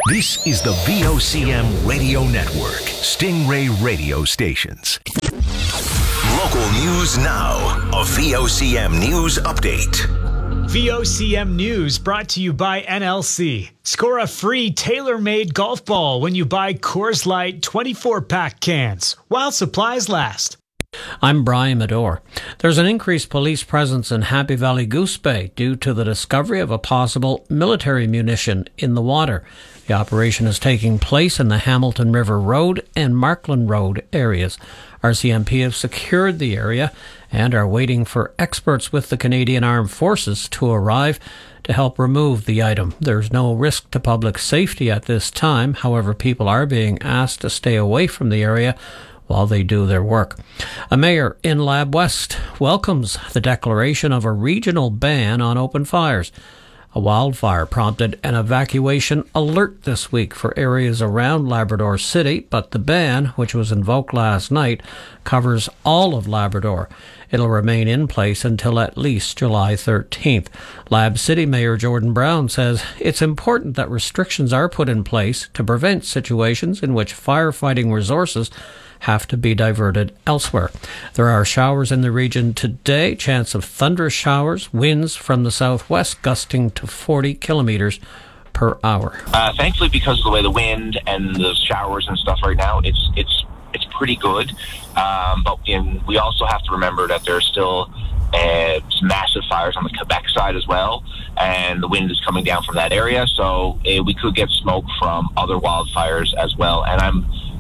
This is the VOCM Radio Network, Stingray Radio Stations. Local news now. A VOCM News Update. VOCM News brought to you by NLC. Score a free tailor-made golf ball when you buy Coors Light 24-pack cans, while supplies last. I'm Brian Medore. There's an increased police presence in Happy Valley Goose Bay due to the discovery of a possible military munition in the water. The operation is taking place in the Hamilton River Road and Markland Road areas. RCMP have secured the area and are waiting for experts with the Canadian Armed Forces to arrive to help remove the item. There's no risk to public safety at this time. However, people are being asked to stay away from the area while they do their work. A mayor in Lab West welcomes the declaration of a regional ban on open fires. A wildfire prompted an evacuation alert this week for areas around Labrador City, but the ban, which was invoked last night, covers all of Labrador. It'll remain in place until at least July 13th. Lab City Mayor Jordan Brown says it's important that restrictions are put in place to prevent situations in which firefighting resources have to be diverted elsewhere. There are showers in the region today, chance of thunderous showers, winds from the southwest gusting to 40 kilometers per hour. Thankfully, because of the way the wind and the showers and stuff right now, it's pretty good. But we also have to remember that there's still some massive fires on the Quebec side as well, and the wind is coming down from that area, so we could get smoke from other wildfires as well. And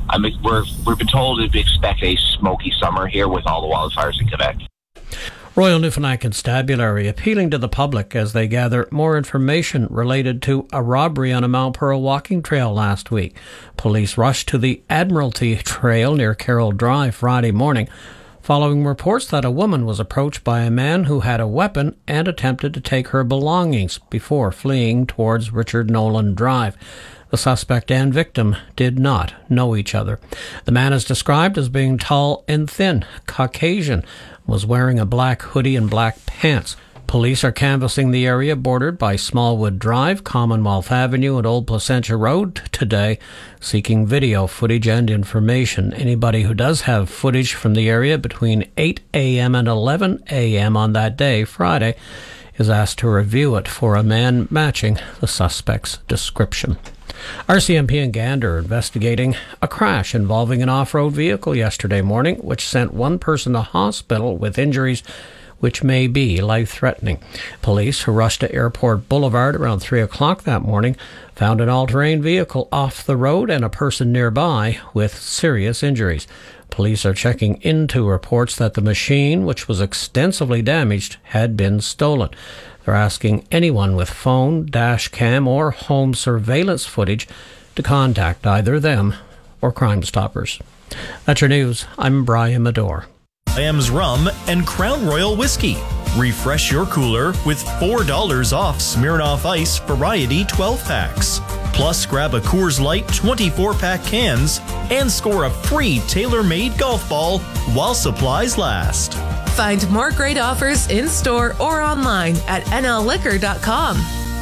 we've been told to expect a smoky summer here with all the wildfires in Quebec. Royal Newfoundland Constabulary appealing to the public as they gather more information related to a robbery on a Mount Pearl walking trail last week. Police rushed to the Admiralty Trail near Carroll Drive Friday morning, following reports that a woman was approached by a man who had a weapon and attempted to take her belongings before fleeing towards Richard Nolan Drive. The suspect and victim did not know each other. The man is described as being tall and thin, Caucasian, was wearing a black hoodie and black pants. Police are canvassing the area bordered by Smallwood Drive, Commonwealth Avenue and Old Placentia Road today, seeking video footage and information. Anybody who does have footage from the area between 8 a.m. and 11 a.m. on that day, Friday, is asked to review it for a man matching the suspect's description. RCMP in Gander investigating a crash involving an off-road vehicle yesterday morning, which sent one person to hospital with injuries which may be life-threatening. Police, who rushed to Airport Boulevard around 3 o'clock that morning, found an all-terrain vehicle off the road and a person nearby with serious injuries. Police are checking into reports that the machine, which was extensively damaged, had been stolen. They're asking anyone with phone, dash cam, or home surveillance footage to contact either them or Crime Stoppers. That's your news. I'm Brian Medore. Lamb's Rum and Crown Royal Whiskey. Refresh your cooler with $4 off Smirnoff Ice Variety 12-packs. Plus, grab a Coors Light 24-pack cans and score a free tailor-made golf ball while supplies last. Find more great offers in-store or online at nlliquor.com.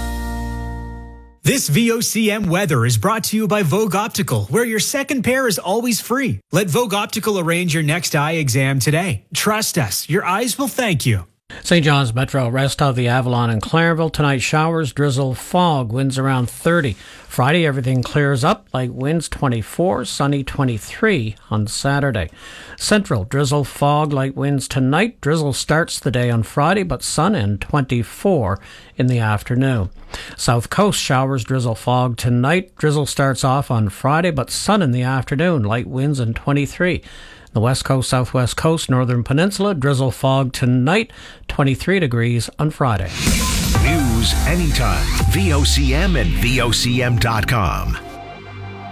This VOCM weather is brought to you by Vogue Optical, where your second pair is always free. Let Vogue Optical arrange your next eye exam today. Trust us, your eyes will thank you. St. John's Metro, rest of the Avalon and Clarenville. Tonight, showers, drizzle, fog, winds around 30. Friday, everything clears up, light winds 24, sunny 23 on Saturday. Central, drizzle, fog, light winds tonight. Drizzle starts the day on Friday, but sun and 24 in the afternoon. South Coast, showers, drizzle, fog tonight. Drizzle starts off on Friday, but sun in the afternoon, light winds and 23. The West Coast, Southwest Coast, Northern Peninsula, drizzle, fog tonight, 23 degrees on Friday. News anytime. VOCM and VOCM.com.